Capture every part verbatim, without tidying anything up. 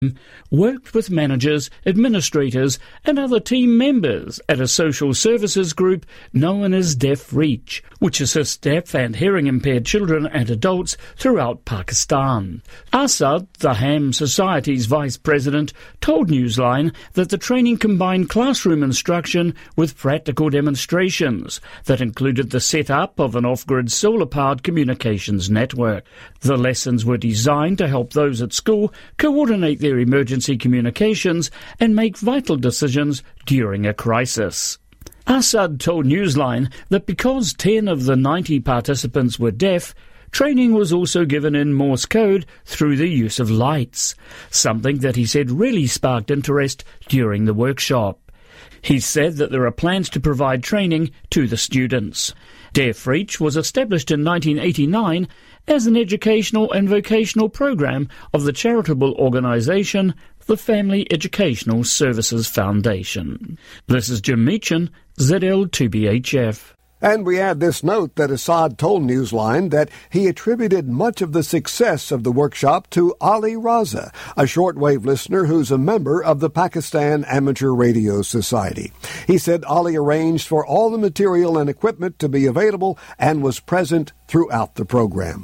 worked with managers, administrators and other team members at a social services group known as Deaf Reach, which assists deaf and hearing-impaired children and adults throughout Pakistan. Asad, the Ham Society's vice president, told Newsline that the training combined classroom instruction with practical demonstrations that included the setup of an off-grid solar-powered communications network. The lessons were designed to help those at school coordinate their emergency communications and make vital decisions during a crisis. Asad told Newsline that because ten of the ninety participants were deaf, training was also given in Morse code through the use of lights, something that he said really sparked interest during the workshop. He said that there are plans to provide training to the students. Deaf Reach was established in nineteen eighty-nine as an educational and vocational program of the charitable organisation, the Family Educational Services Foundation. This is Jim Meechan, Z L two B H F. And we add this note that Asad told Newsline that he attributed much of the success of the workshop to Ali Raza, a shortwave listener who's a member of the Pakistan Amateur Radio Society. He said Ali arranged for all the material and equipment to be available and was present throughout the program.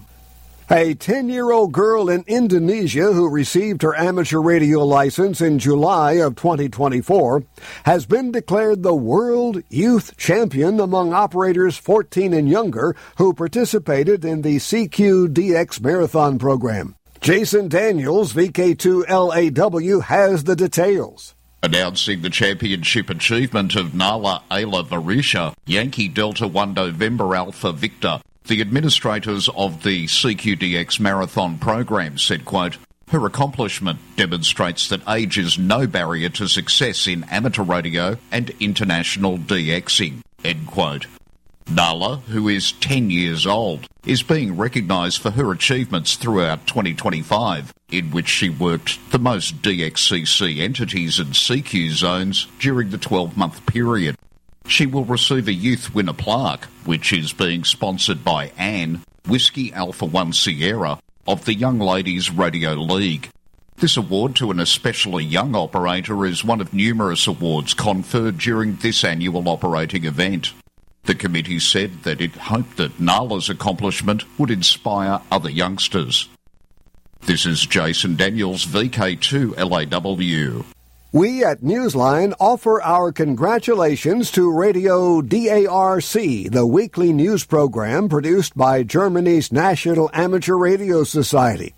A ten-year-old girl in Indonesia who received her amateur radio license in July of twenty twenty-four has been declared the world youth champion among operators fourteen and younger who participated in the C Q D X marathon program. Jason Daniels, V K two L A W, has the details. Announcing the championship achievement of Nala Ayla Varisha, Yankee Delta one November Alpha Victor, the administrators of the C Q D X marathon program said, quote, "Her accomplishment demonstrates that age is no barrier to success in amateur radio and international DXing," end quote. Nala, who is ten years old, is being recognised for her achievements throughout twenty twenty-five, in which she worked the most D X C C entities and C Q zones during the twelve-month period. She will receive a Youth Winner plaque, which is being sponsored by Anne, Whiskey Alpha one Sierra, of the Young Ladies Radio League. This award to an especially young operator is one of numerous awards conferred during this annual operating event. The committee said that it hoped that Nala's accomplishment would inspire other youngsters. This is Jason Daniels, V K two L A W. We at Newsline offer our congratulations to Radio D A R C, the weekly news program produced by Germany's National Amateur Radio Society.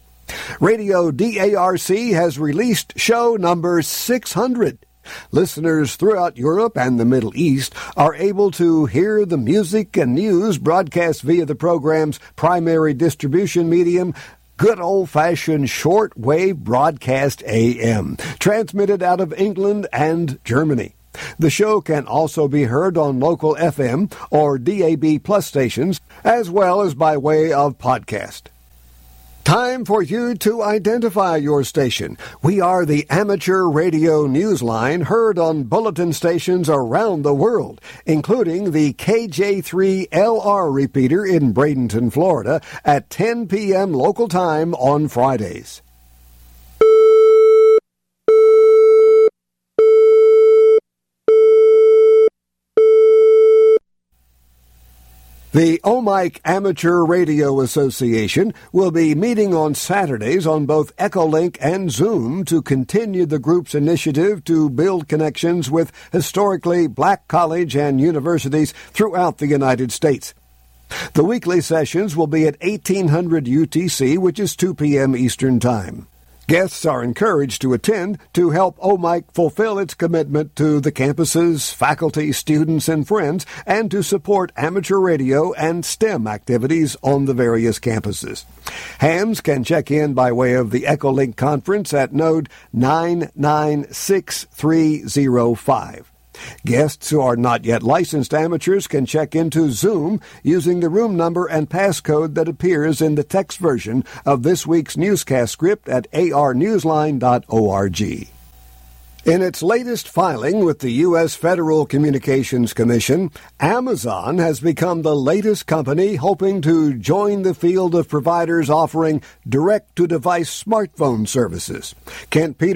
Radio D A R C has released show number six hundred. Listeners throughout Europe and the Middle East are able to hear the music and news broadcast via the program's primary distribution medium, good old-fashioned shortwave broadcast A M, transmitted out of England and Germany. The show can also be heard on local F M or D A B Plus stations, as well as by way of podcast. Time for you to identify your station. We are the Amateur Radio Newsline, heard on bulletin stations around the world, including the K J three L R repeater in Bradenton, Florida, at ten p.m. local time on Fridays. The OMIC Amateur Radio Association will be meeting on Saturdays on both Echolink and Zoom to continue the group's initiative to build connections with historically black college and universities throughout the United States. The weekly sessions will be at eighteen hundred U T C, which is two p.m. Eastern Time. Guests are encouraged to attend to help OMIC fulfill its commitment to the campuses, faculty, students, and friends, and to support amateur radio and STEM activities on the various campuses. Hams can check in by way of the Echolink conference at node nine nine six three zero five. Guests who are not yet licensed amateurs can check into Zoom using the room number and passcode that appears in the text version of this week's newscast script at a r newsline dot org. In its latest filing with the U S Federal Communications Commission, Amazon has become the latest company hoping to join the field of providers offering direct-to-device smartphone services. Kent Peters